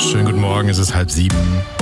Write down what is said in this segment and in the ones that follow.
Schönen guten Morgen, es ist 6:30.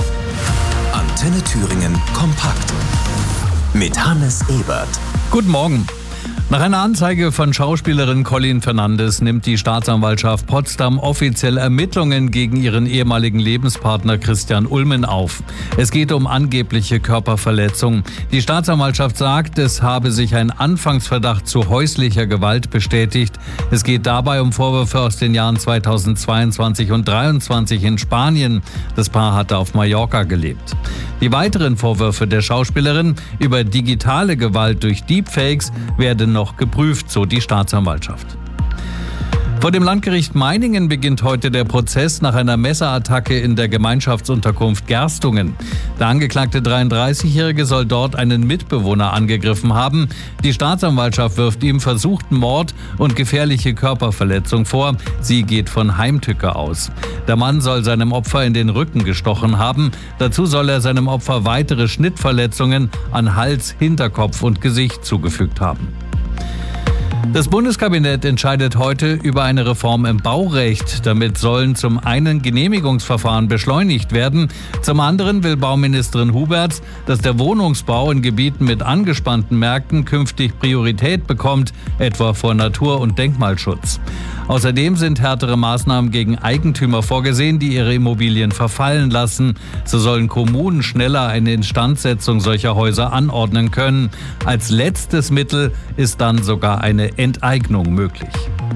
Antenne Thüringen kompakt mit Hannes Ebert. Guten Morgen. Nach einer Anzeige von Schauspielerin Colleen Fernandes nimmt die Staatsanwaltschaft Potsdam offiziell Ermittlungen gegen ihren ehemaligen Lebenspartner Christian Ulmen auf. Es geht um angebliche Körperverletzung. Die Staatsanwaltschaft sagt, es habe sich ein Anfangsverdacht zu häuslicher Gewalt bestätigt. Es geht dabei um Vorwürfe aus den Jahren 2022 und 2023 in Spanien. Das Paar hatte auf Mallorca gelebt. Die weiteren Vorwürfe der Schauspielerin über digitale Gewalt durch Deepfakes werden noch geprüft, so die Staatsanwaltschaft. Vor dem Landgericht Meiningen beginnt heute der Prozess nach einer Messerattacke in der Gemeinschaftsunterkunft Gerstungen. Der angeklagte 33-Jährige soll dort einen Mitbewohner angegriffen haben. Die Staatsanwaltschaft wirft ihm versuchten Mord und gefährliche Körperverletzung vor. Sie geht von Heimtücke aus. Der Mann soll seinem Opfer in den Rücken gestochen haben. Dazu soll er seinem Opfer weitere Schnittverletzungen an Hals, Hinterkopf und Gesicht zugefügt haben. Das Bundeskabinett entscheidet heute über eine Reform im Baurecht. Damit sollen zum einen Genehmigungsverfahren beschleunigt werden. Zum anderen will Bauministerin Huberts, dass der Wohnungsbau in Gebieten mit angespannten Märkten künftig Priorität bekommt, etwa vor Natur- und Denkmalschutz. Außerdem sind härtere Maßnahmen gegen Eigentümer vorgesehen, die ihre Immobilien verfallen lassen. So sollen Kommunen schneller eine Instandsetzung solcher Häuser anordnen können. Als letztes Mittel ist dann sogar eine Enteignung möglich.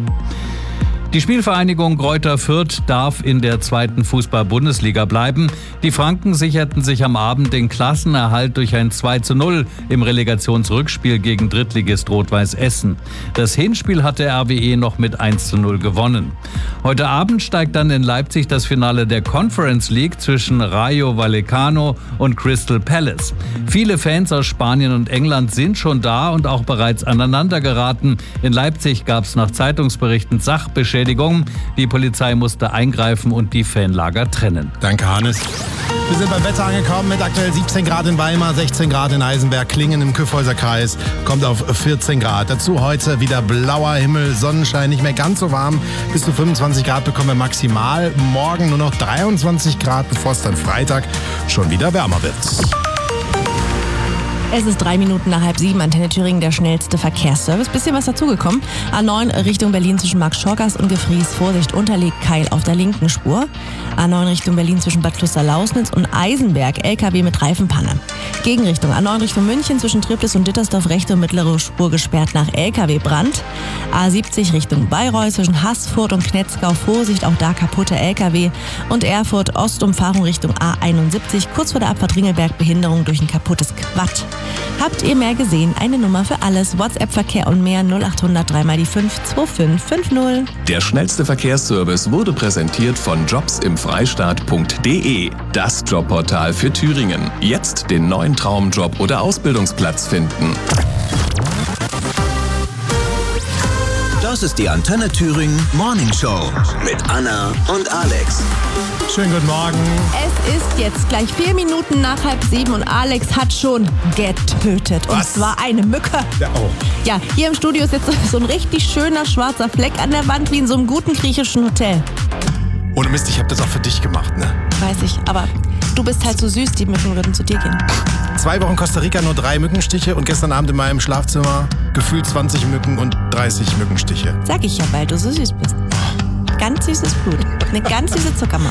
Die Spielvereinigung Greuther Fürth darf in der 2. Fußball-Bundesliga bleiben. Die Franken sicherten sich am Abend den Klassenerhalt durch ein 2:0 im Relegationsrückspiel gegen Drittligist Rot-Weiß Essen. Das Hinspiel hatte RWE noch mit 1:0 gewonnen. Heute Abend steigt dann in Leipzig das Finale der Conference League zwischen Rayo Vallecano und Crystal Palace. Viele Fans aus Spanien und England sind schon da und auch bereits aneinander geraten. In Leipzig gab es nach Zeitungsberichten Sachbeschädigungen. Die Polizei musste eingreifen und die Fanlager trennen. Danke, Hannes. Wir sind beim Wetter angekommen mit aktuell 17 Grad in Weimar, 16 Grad in Eisenberg, Klingen im Kyffhäuserkreis, kommt auf 14 Grad. Dazu heute wieder blauer Himmel, Sonnenschein, nicht mehr ganz so warm. Bis zu 25 Grad bekommen wir maximal. Morgen nur noch 23 Grad, bevor es dann Freitag schon wieder wärmer wird. Es ist 3 Minuten nach 6:30, Antenne Thüringen, der schnellste Verkehrsservice. Bisschen was dazugekommen. A9 Richtung Berlin zwischen Marx-Schorgas und Gefries. Vorsicht, Unterlegkeil auf der linken Spur. A9 Richtung Berlin zwischen Bad Kloster-Lausnitz und Eisenberg. LKW mit Reifenpanne. Gegenrichtung A9 Richtung München zwischen Triplis und Dittersdorf. Rechte und mittlere Spur gesperrt nach LKW-Brand. A70 Richtung Bayreuth zwischen Haßfurt und Knetzgau. Vorsicht, auch da kaputte LKW. Und Erfurt Ostumfahrung Richtung A71. Kurz vor der Abfahrt Ringelberg Behinderung durch ein kaputtes Quad. Habt ihr mehr gesehen? Eine Nummer für alles. WhatsApp-Verkehr und mehr 0800 3x5 2550. Der schnellste Verkehrsservice wurde präsentiert von jobsimfreistaat.de. Das Jobportal für Thüringen. Jetzt den neuen Traumjob oder Ausbildungsplatz finden. Das ist die Antenne Thüringen Morning Show mit Anna und Alex. Schönen guten Morgen. Es ist jetzt gleich 4 Minuten nach 6:30 und Alex hat schon getötet. Und Was? zwar eine Mücke. Ja, oh. Ja, hier im Studio ist jetzt so ein richtig schöner schwarzer Fleck an der Wand wie in so einem guten griechischen Hotel. Ohne Mist, ich habe das auch für dich gemacht, ne? Weiß ich, aber du bist halt so süß, die Mücken würden zu dir gehen. 2 Wochen Costa Rica, nur 3 Mückenstiche und gestern Abend in meinem Schlafzimmer gefühlt 20 Mücken und 30 Mückenstiche. Sag ich ja, weil du so süß bist. Ganz süßes Blut. Eine ganz süße Zuckermaus.